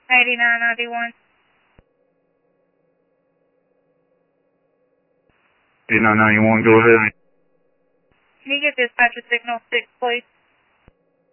8991. 8991, go ahead. Can you get dispatch a signal 6, please?